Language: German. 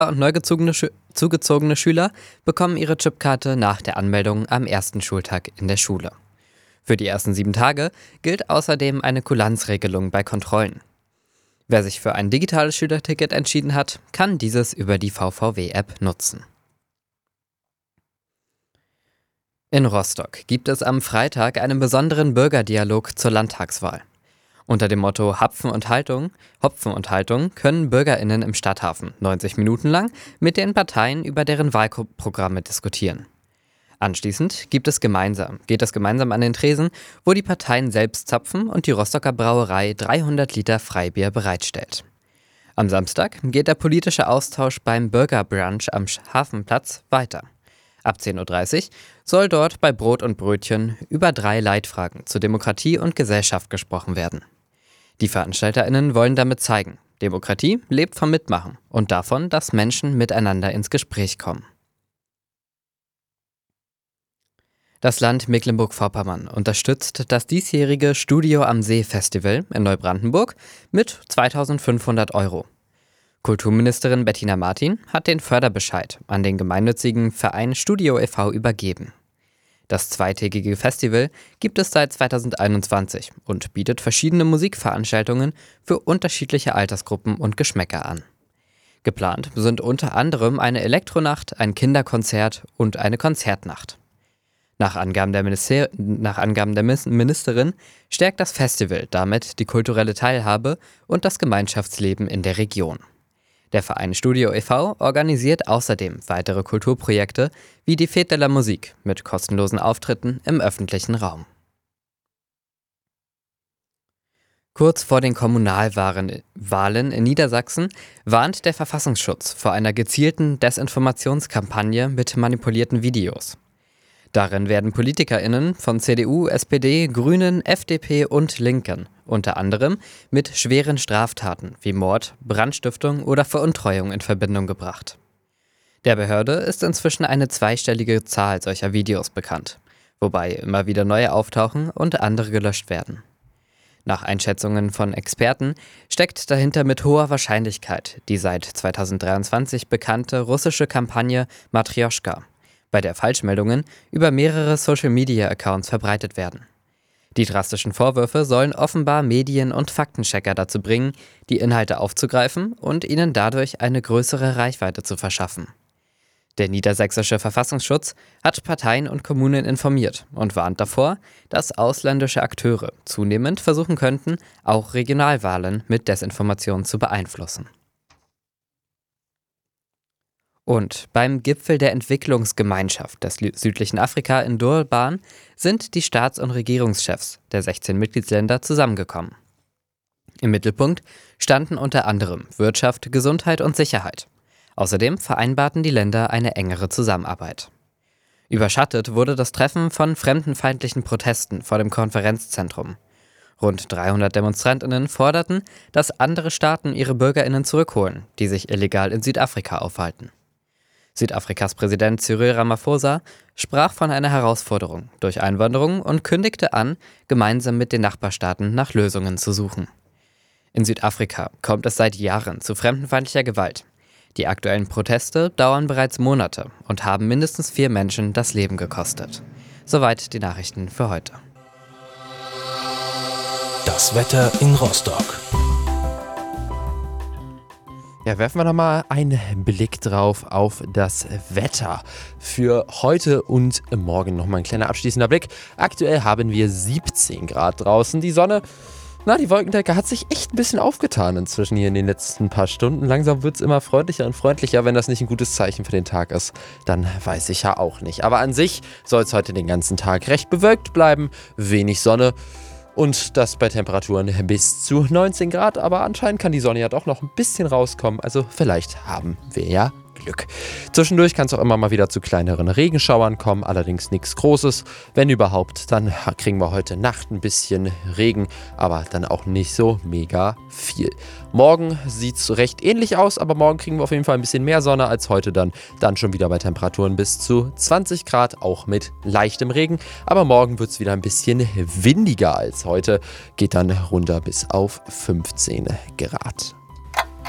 und zugezogene Schüler bekommen ihre Chipkarte nach der Anmeldung am ersten Schultag in der Schule. Für die ersten 7 Tage gilt außerdem eine Kulanzregelung bei Kontrollen. Wer sich für ein digitales Schülerticket entschieden hat, kann dieses über die VVW-App nutzen. In Rostock gibt es am Freitag einen besonderen Bürgerdialog zur Landtagswahl. Unter dem Motto Hopfen und Haltung können BürgerInnen im Stadthafen 90 Minuten lang mit den Parteien über deren Wahlprogramme diskutieren. Anschließend geht es gemeinsam an den Tresen, wo die Parteien selbst zapfen und die Rostocker Brauerei 300 Liter Freibier bereitstellt. Am Samstag geht der politische Austausch beim Bürgerbrunch am Hafenplatz weiter. Ab 10:30 Uhr soll dort bei Brot und Brötchen über 3 Leitfragen zur Demokratie und Gesellschaft gesprochen werden. Die VeranstalterInnen wollen damit zeigen, Demokratie lebt vom Mitmachen und davon, dass Menschen miteinander ins Gespräch kommen. Das Land Mecklenburg-Vorpommern unterstützt das diesjährige Studio am See Festival in Neubrandenburg mit 2.500 €. Kulturministerin Bettina Martin hat den Förderbescheid an den gemeinnützigen Verein Studio e.V. übergeben. Das zweitägige Festival gibt es seit 2021 und bietet verschiedene Musikveranstaltungen für unterschiedliche Altersgruppen und Geschmäcker an. Geplant sind unter anderem eine Elektronacht, ein Kinderkonzert und eine Konzertnacht. Nach Angaben der Ministerin stärkt das Festival damit die kulturelle Teilhabe und das Gemeinschaftsleben in der Region. Der Verein Studio e.V. organisiert außerdem weitere Kulturprojekte wie die Fête de la Musique mit kostenlosen Auftritten im öffentlichen Raum. Kurz vor den Kommunalwahlen in Niedersachsen warnt der Verfassungsschutz vor einer gezielten Desinformationskampagne mit manipulierten Videos. Darin werden PolitikerInnen von CDU, SPD, Grünen, FDP und Linken unter anderem mit schweren Straftaten wie Mord, Brandstiftung oder Veruntreuung in Verbindung gebracht. Der Behörde ist inzwischen eine zweistellige Zahl solcher Videos bekannt, wobei immer wieder neue auftauchen und andere gelöscht werden. Nach Einschätzungen von Experten steckt dahinter mit hoher Wahrscheinlichkeit die seit 2023 bekannte russische Kampagne Matrjoschka, bei der Falschmeldungen über mehrere Social-Media-Accounts verbreitet werden. Die drastischen Vorwürfe sollen offenbar Medien und Faktenchecker dazu bringen, die Inhalte aufzugreifen und ihnen dadurch eine größere Reichweite zu verschaffen. Der niedersächsische Verfassungsschutz hat Parteien und Kommunen informiert und warnt davor, dass ausländische Akteure zunehmend versuchen könnten, auch Regionalwahlen mit Desinformation zu beeinflussen. Und beim Gipfel der Entwicklungsgemeinschaft des südlichen Afrika in Durban sind die Staats- und Regierungschefs der 16 Mitgliedsländer zusammengekommen. Im Mittelpunkt standen unter anderem Wirtschaft, Gesundheit und Sicherheit. Außerdem vereinbarten die Länder eine engere Zusammenarbeit. Überschattet wurde das Treffen von fremdenfeindlichen Protesten vor dem Konferenzzentrum. Rund 300 DemonstrantInnen forderten, dass andere Staaten ihre BürgerInnen zurückholen, die sich illegal in Südafrika aufhalten. Südafrikas Präsident Cyril Ramaphosa sprach von einer Herausforderung durch Einwanderung und kündigte an, gemeinsam mit den Nachbarstaaten nach Lösungen zu suchen. In Südafrika kommt es seit Jahren zu fremdenfeindlicher Gewalt. Die aktuellen Proteste dauern bereits Monate und haben mindestens 4 Menschen das Leben gekostet. Soweit die Nachrichten für heute. Das Wetter in Rostock. Ja, werfen wir nochmal einen Blick drauf auf das Wetter für heute und morgen. Nochmal ein kleiner abschließender Blick. Aktuell haben wir 17 Grad draußen. Die Sonne, die Wolkendecke hat sich echt ein bisschen aufgetan inzwischen hier in den letzten paar Stunden. Langsam wird es immer freundlicher und freundlicher. Wenn das nicht ein gutes Zeichen für den Tag ist, dann weiß ich ja auch nicht. Aber an sich soll es heute den ganzen Tag recht bewölkt bleiben. Wenig Sonne. Und das bei Temperaturen bis zu 19 Grad. Aber anscheinend kann die Sonne ja doch noch ein bisschen rauskommen. Also vielleicht haben wir ja Glück. Zwischendurch kann es auch immer mal wieder zu kleineren Regenschauern kommen. Allerdings nichts Großes. Wenn überhaupt, dann kriegen wir heute Nacht ein bisschen Regen. Aber dann auch nicht so mega viel. Morgen sieht es recht ähnlich aus. Aber morgen kriegen wir auf jeden Fall ein bisschen mehr Sonne als heute dann. Dann schon wieder bei Temperaturen bis zu 20 Grad. Auch mit leichtem Regen. Aber morgen wird es wieder ein bisschen windiger als heute. Geht dann runter bis auf 15 Grad.